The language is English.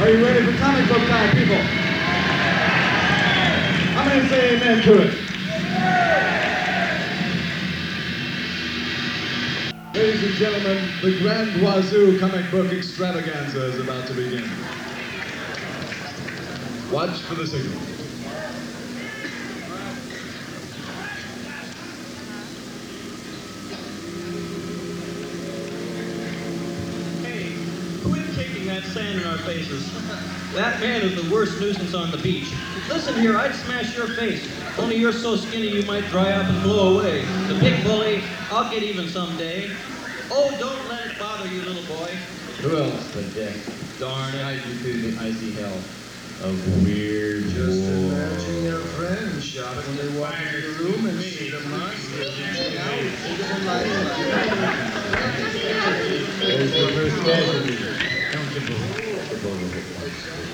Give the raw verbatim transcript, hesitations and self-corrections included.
Are you ready for comic book time, people? How many say amen to it? Ladies and gentlemen, the Grand Wazoo comic book extravaganza is about to begin. Watch for the signal. Hey, quit kicking that sand in our faces. That man is the worst nuisance on the beach. Listen here, I'd smash your face. Only you're so skinny you might dry up and blow away. The big bully, I'll get even someday. Oh, don't let it bother you, little boy. Who else but Dick? Darn it, I do through the icy hell of weird Just war. imagine your friends shot when they walk into your room and see the monster reaching out into the light. There's the first casualty. Don't you believe the bullet?